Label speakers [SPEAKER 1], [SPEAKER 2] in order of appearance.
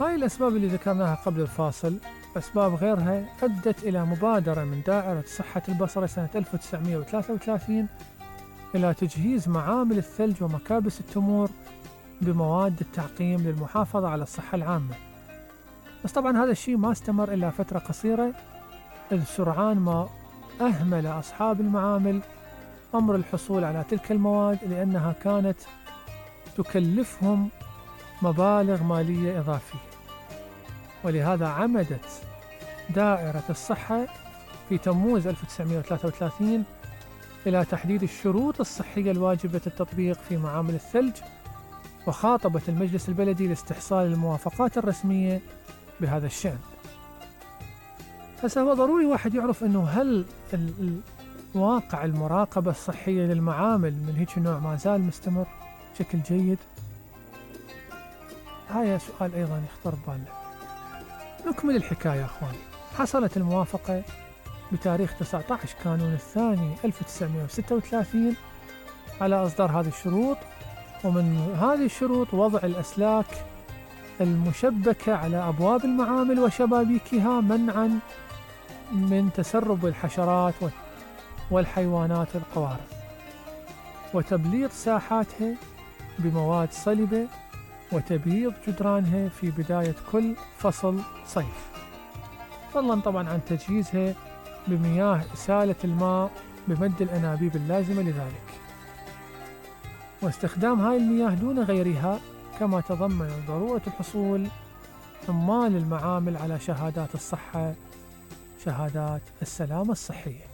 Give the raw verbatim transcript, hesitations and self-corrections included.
[SPEAKER 1] هاي الأسباب اللي ذكرناها قبل الفاصل أسباب غيرها أدت إلى مبادرة من دائرة صحة البصرة سنة ألف وتسعمئة وثلاثة وثلاثين إلى تجهيز معامل الثلج ومكابس التمور بمواد التعقيم للمحافظة على الصحة العامة. بس طبعا هذا الشيء ما استمر إلا فترة قصيرة، إذ سرعان ما أهمل أصحاب المعامل أمر الحصول على تلك المواد لأنها كانت تكلفهم مبالغ مالية إضافية. ولهذا عمدت دائرة الصحة في تموز ألف وتسعمئة وثلاثة وثلاثين إلى تحديد الشروط الصحية الواجبة التطبيق في معامل الثلج، وخاطبت المجلس البلدي لاستحصال الموافقات الرسمية بهذا الشأن. هسه هو ضروري واحد يعرف أنه هل واقع المراقبة الصحية للمعامل من هيك النوع ما زال مستمر بشكل جيد؟ هاي سؤال أيضا يخطر ببالنا. نكمل الحكاية أخواني. حصلت الموافقة بتاريخ تسعة عشر كانون الثاني ألف وتسعمئة وستة وثلاثين على إصدار هذه الشروط، ومن هذه الشروط وضع الأسلاك المشبكة على أبواب المعامل وشبابيكها منعا من تسرب الحشرات والحيوانات القوارض، وتبليط ساحاتها بمواد صلبة، وتبييض جدرانها في بداية كل فصل صيف، فضلا طبعا عن تجهيزها بمياه إسالة الماء بمد الأنابيب اللازمة لذلك، واستخدام هاي المياه دون غيرها، كما تضمن ضرورة الحصول عمال المعامل على شهادات الصحة، شهادات السلامة الصحية.